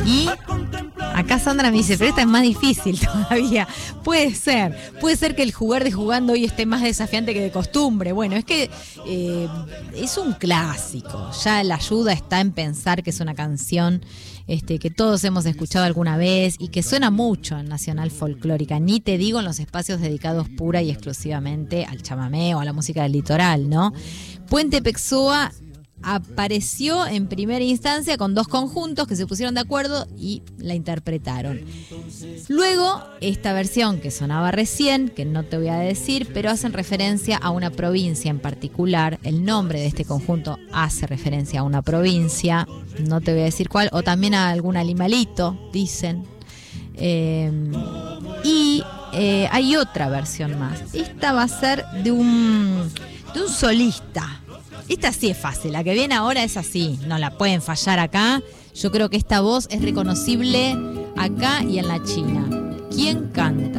Y acá Sandra me dice, pero esta es más difícil todavía. Puede ser que el jugar de jugando hoy esté más desafiante que de costumbre. Bueno, es que es un clásico. Ya la ayuda está en pensar que es una canción que todos hemos escuchado alguna vez y que suena mucho en Nacional Folclórica. Ni te digo en los espacios dedicados pura y exclusivamente al chamamé o a la música del litoral, ¿no? Puente Pexoa apareció en primera instancia con dos conjuntos que se pusieron de acuerdo y la interpretaron. Luego, esta versión que sonaba recién, que no te voy a decir, pero hacen referencia a una provincia en particular. El nombre de este conjunto hace referencia a una provincia, no te voy a decir cuál, o también a algún animalito, dicen. Y hay otra versión más. Esta va a ser de un solista. Esta sí es fácil, la que viene ahora es así, no la pueden fallar acá. Yo creo que esta voz es reconocible acá y en la China. ¿Quién canta?